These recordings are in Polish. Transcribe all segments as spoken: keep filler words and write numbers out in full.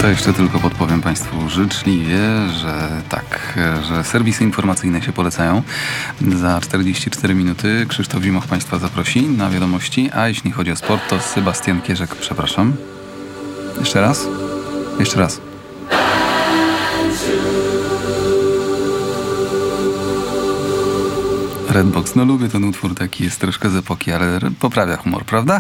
To jeszcze tylko podpowiem Państwu życzliwie, że tak, że serwisy informacyjne się polecają. Za czterdzieści cztery minuty Krzysztof Zimoch Państwa zaprosi na wiadomości, a jeśli chodzi o sport, to Sebastian Kierzek, przepraszam. Jeszcze raz? Jeszcze raz. Redbox, no lubię ten utwór, taki jest troszkę z epoki, ale poprawia humor, prawda?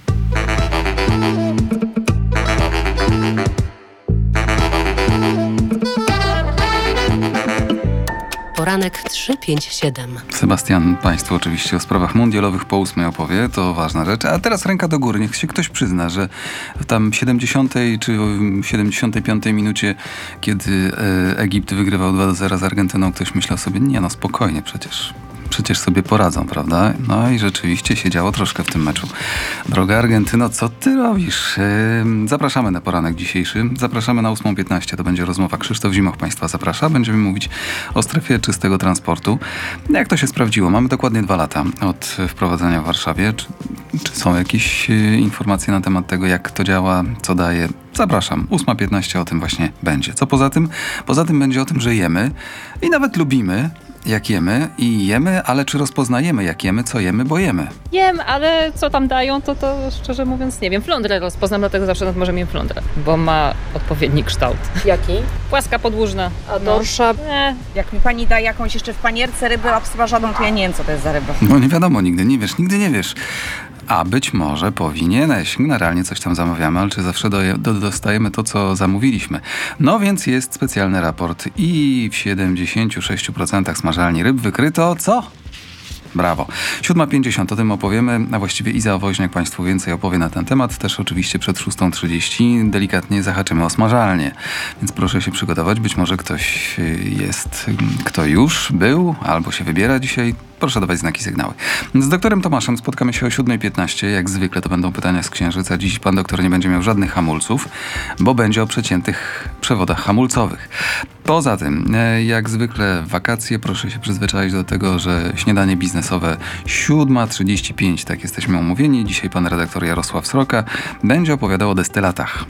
Poranek trzy pięć siedem. Sebastian Państwu oczywiście o sprawach mundialowych po ósmej opowie, to ważna rzecz. A teraz ręka do góry, niech się ktoś przyzna, że w tam siedemdziesiątej czy siedemdziesiątej piątej minucie, kiedy e, Egipt wygrywał dwa do zera z Argentyną, ktoś myślał sobie, nie no spokojnie przecież. Przecież sobie poradzą, prawda? No i rzeczywiście się działo troszkę w tym meczu. Droga Argentyno, co ty robisz? Yy, zapraszamy na poranek dzisiejszy. Zapraszamy na ósmą piętnaście. To będzie rozmowa. Krzysztof Zimoch Państwa zaprasza. Będziemy mówić o strefie czystego transportu. Jak to się sprawdziło? Mamy dokładnie dwa lata od wprowadzenia w Warszawie. Czy, czy są jakieś yy, informacje na temat tego, jak to działa, co daje? Zapraszam. ósma piętnaście o tym właśnie będzie. Co poza tym? Poza tym będzie o tym, że jemy i nawet lubimy, jak jemy i jemy, ale czy rozpoznajemy, jak jemy, co jemy, bo jemy? Jem, ale co tam dają, to to szczerze mówiąc nie wiem. Flądrę rozpoznam, dlatego zawsze nad morzem jem flądrę, bo ma odpowiedni kształt. Jaki? Płaska, podłużna. A dorsza? Nie. Jak mi pani da jakąś jeszcze w panierce rybę obsmażoną, to ja nie wiem, co to jest za ryba. No nie wiadomo, nigdy nie wiesz, nigdy nie wiesz. A być może powinieneś. Generalnie coś tam zamawiamy, ale czy zawsze do, do, dostajemy to, co zamówiliśmy? No więc jest specjalny raport i w siedemdziesięciu sześciu procentach smażalni ryb wykryto co? Brawo. siódma pięćdziesiąt, o tym opowiemy, a właściwie Iza Woźniak Państwu więcej opowie na ten temat. Też oczywiście przed szóstą trzydzieści delikatnie zahaczymy o smażalnię. Więc proszę się przygotować. Być może ktoś jest, kto już był albo się wybiera dzisiaj. Proszę dawać znaki, sygnały. Z doktorem Tomaszem spotkamy się o siódma piętnaście. Jak zwykle to będą pytania z Księżyca. Dziś pan doktor nie będzie miał żadnych hamulców, bo będzie o przeciętych przewodach hamulcowych. Poza tym, jak zwykle wakacje, proszę się przyzwyczaić do tego, że śniadanie biznesowe siódma trzydzieści pięć, tak jesteśmy umówieni. Dzisiaj pan redaktor Jarosław Sroka będzie opowiadał o destylatach.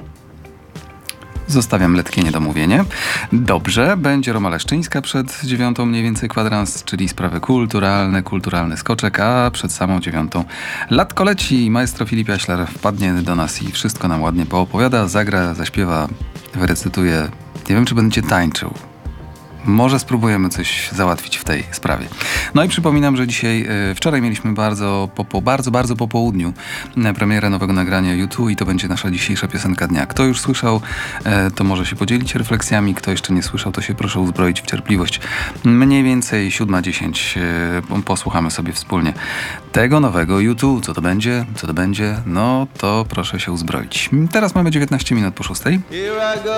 Zostawiam letkie niedomówienie. Dobrze, będzie Roma Leszczyńska przed dziewiątą mniej więcej kwadrans, czyli sprawy kulturalne, kulturalny skoczek, a przed samą dziewiątą latko leci. Maestro Filip Jaślar wpadnie do nas i wszystko nam ładnie poopowiada, zagra, zaśpiewa, wyrecytuje. Nie wiem, czy będzie tańczył. Może spróbujemy coś załatwić w tej sprawie. No i przypominam, że dzisiaj, e, wczoraj mieliśmy bardzo, po, po, bardzo, bardzo po południu e, premierę nowego nagrania YouTube i to będzie nasza dzisiejsza piosenka dnia. Kto już słyszał, e, to może się podzielić refleksjami. Kto jeszcze nie słyszał, to się proszę uzbroić w cierpliwość. Mniej więcej siódma dziesięć e, posłuchamy sobie wspólnie tego nowego YouTube. Co to będzie? Co to będzie? No to proszę się uzbroić. Teraz mamy dziewiętnaście minut po szóstej.